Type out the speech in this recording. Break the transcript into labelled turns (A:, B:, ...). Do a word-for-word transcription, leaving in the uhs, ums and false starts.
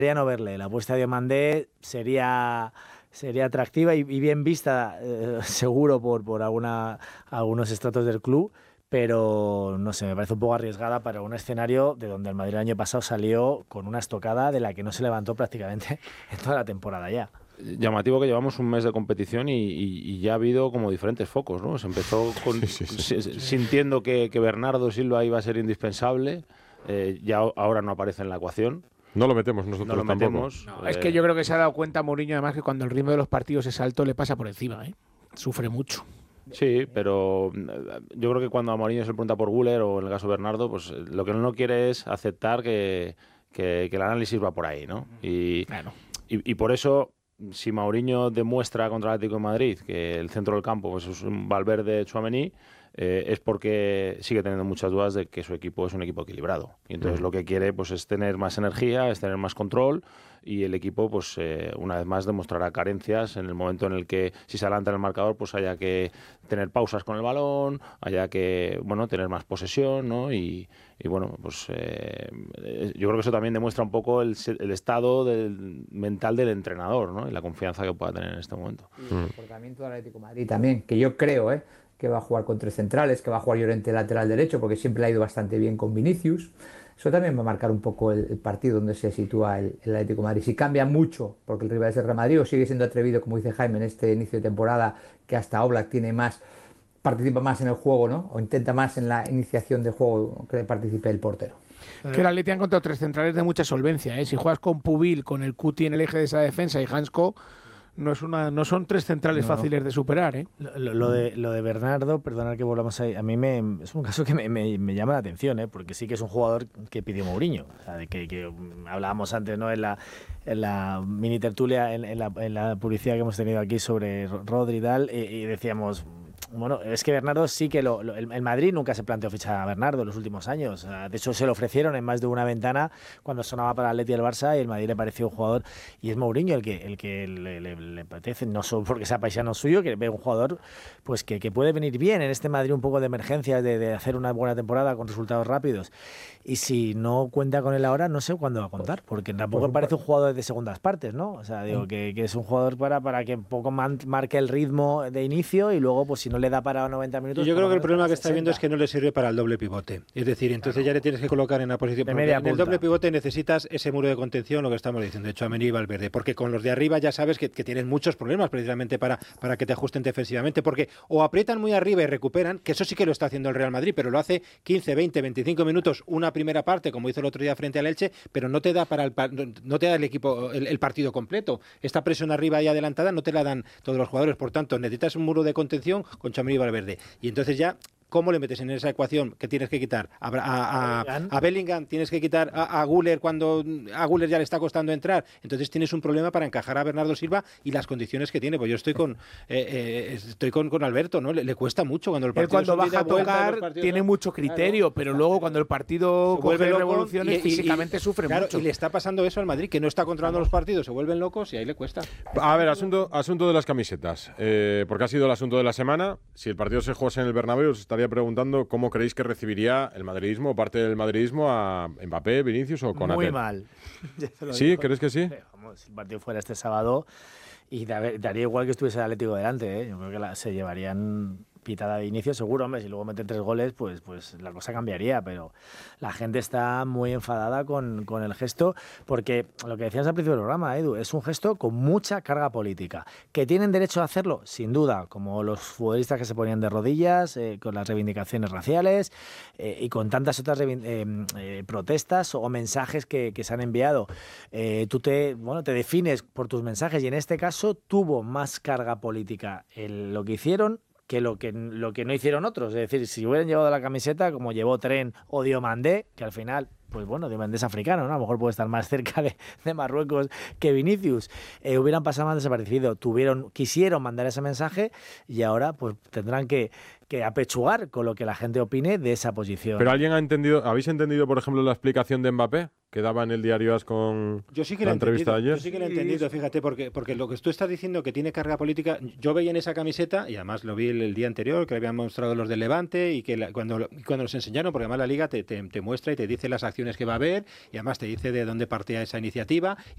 A: no verle. La apuesta de Diomandé sería, sería atractiva y, y bien vista, eh, seguro, por, por alguna, algunos estratos del club, pero no sé, me parece un poco arriesgada para un escenario de donde el Madrid el año pasado salió con una estocada de la que no se levantó prácticamente en toda la temporada ya.
B: Llamativo que llevamos un mes de competición y, y, y ya ha habido como diferentes focos, ¿no? Se empezó con, sí, sí, sí. sintiendo que, que Bernardo Silva iba a ser indispensable, eh, ya ahora no aparece en la ecuación.
C: No lo metemos nosotros
B: no lo metemos.
D: No, eh, es que yo creo que se ha dado cuenta Mourinho además que cuando el ritmo de los partidos es alto le pasa por encima, ¿eh? Sufre mucho.
B: Sí, pero yo creo que cuando a Mourinho se le pregunta por Güler o en el caso de Bernardo, pues lo que no quiere es aceptar que, que, que el análisis va por ahí, ¿no? Y, claro. y, y por eso, si Mourinho demuestra contra el Atlético de Madrid que el centro del campo pues es un Valverde, Tchouaméni, eh, es porque sigue teniendo muchas dudas de que su equipo es un equipo equilibrado. Y entonces mm. lo que quiere pues es tener más energía, es tener más control, y el equipo pues eh, una vez más demostrará carencias en el momento en el que, si se adelanta en el marcador, pues haya que tener pausas con el balón, haya que bueno tener más posesión, ¿no? Y, y bueno, pues eh, yo creo que eso también demuestra un poco el, el estado del, mental del entrenador, ¿no? Y la confianza que pueda tener en este momento.
E: Y el comportamiento del Atlético de Madrid también, que yo creo, ¿eh? que va a jugar con tres centrales, que va a jugar Llorente lateral derecho, porque siempre le ha ido bastante bien con Vinicius. Eso también va a marcar un poco el, el partido donde se sitúa el, el Atlético de Madrid. Si cambia mucho, porque el rival es el Real Madrid, o sigue siendo atrevido, como dice Jaime, en este inicio de temporada, que hasta Oblak tiene más, participa más en el juego, ¿no? O intenta más en la iniciación de juego que participe el portero.
D: Que el Atleti ha encontrado tres centrales de mucha solvencia, ¿eh? Si juegas con Pubil, con el Cuti en el eje de esa defensa y Hansko, no es una, no son tres centrales no. fáciles de superar, ¿eh?
A: Lo, lo, de, lo de Bernardo, perdonad que volvamos ahí, a mí me, es un caso que me, me, me llama la atención, ¿eh? Porque sí que es un jugador que pidió Mourinho, o sea, de que, que hablábamos antes, ¿no? En la, en la mini tertulia, en, en, la, en la publicidad que hemos tenido aquí sobre Rodri y tal, y, y decíamos, bueno, es que Bernardo sí que lo, lo, el, el Madrid nunca se planteó fichar a Bernardo en los últimos años. De hecho, se lo ofrecieron en más de una ventana cuando sonaba para el Atleti y el Barça, y el Madrid le pareció un jugador, y es Mourinho el que el que le, le, le apetece, no solo porque sea paisano suyo, que ve un jugador pues que, que puede venir bien en este Madrid, un poco de emergencia, de, de hacer una buena temporada con resultados rápidos. Y si no cuenta con él ahora, no sé cuándo va a contar, porque tampoco me parece un jugador de segundas partes, ¿no? O sea, digo que, que es un jugador para, para que un poco man, marque el ritmo de inicio, y luego, pues si no le da para noventa minutos...
F: Yo creo que el problema que está viendo es que no le sirve para el doble pivote. Es decir, entonces claro. ya le tienes que colocar en la posición...
A: De media
F: en
A: punta.
F: El doble pivote necesitas ese muro de contención, lo que estamos diciendo, de Tchouaméni y Valverde, porque con los de arriba ya sabes que, que tienen muchos problemas precisamente para, para que te ajusten defensivamente, porque o aprietan muy arriba y recuperan, que eso sí que lo está haciendo el Real Madrid, pero lo hace quince, veinte, veinticinco minutos una primera parte, como hizo el otro día frente al Elche, pero no te da para el, no te da el equipo el, el partido completo. Esta presión arriba y adelantada no te la dan todos los jugadores, por tanto necesitas un muro de contención con Tchouaméni y Valverde. Y entonces ya, ¿cómo le metes en esa ecuación que tienes que quitar? A, a, a, a Bellingham, tienes que quitar a, a Güler cuando a Güler ya le está costando entrar. Entonces tienes un problema para encajar a Bernardo Silva y las condiciones que tiene. Pues yo estoy con eh, eh, estoy con, con Alberto, ¿no? Le, le cuesta mucho cuando el partido
D: Él cuando baja a tocar vuelta, tiene ¿no? mucho criterio, claro, pero luego cuando el partido se coge revoluciones, y, físicamente y, sufre
F: claro,
D: mucho.
F: Y le está pasando eso al Madrid, que no está controlando los partidos, se vuelven locos y ahí le cuesta.
C: A ver, asunto, asunto de las camisetas, eh, porque ha sido el asunto de la semana. Si el partido se jugase en el Bernabéu, os estaría preguntando cómo creéis que recibiría el madridismo o parte del madridismo a Mbappé, Vinicius o Konaté.
A: Muy mal.
C: ¿Sí? Digo. ¿Crees que sí?
A: Vamos, si el partido fuera este sábado, y daría igual que estuviese el Atlético delante, ¿eh? Yo creo que la, se llevarían pitada de inicio, seguro, hombre, si luego meten tres goles, pues, pues la cosa cambiaría, pero la gente está muy enfadada con, con el gesto, porque lo que decías al principio del programa, Edu, es un gesto con mucha carga política. ¿Que tienen derecho a hacerlo? Sin duda, como los futbolistas que se ponían de rodillas, eh, con las reivindicaciones raciales, eh, y con tantas otras eh, eh, protestas o mensajes que, que se han enviado. Eh, tú te, bueno, te defines por tus mensajes, y en este caso tuvo más carga política el, lo que hicieron que lo que lo que no hicieron otros. Es decir, si hubieran llevado la camiseta como llevó Tren o Diomandé, que al final, pues bueno, Diomandé es africano, ¿no? A lo mejor puede estar más cerca de, de Marruecos que Vinicius, eh, hubieran pasado más desaparecido. Tuvieron, quisieron mandar ese mensaje, y ahora pues tendrán que, que apechugar con lo que la gente opine de esa posición.
C: Pero alguien ha entendido, ¿habéis entendido, por ejemplo, la explicación de Mbappé que daba en el diario AS con
F: yo sí que
C: la entrevista de ayer?
F: Yo sí que lo he entendido, fíjate, porque, porque lo que tú estás diciendo que tiene carga política, yo veía en esa camiseta, y además lo vi el, el día anterior, que le habían mostrado los del Levante, y que la, cuando, cuando los enseñaron, porque además la Liga te, te, te muestra y te dice las acciones que va a haber, y además te dice de dónde partía esa iniciativa,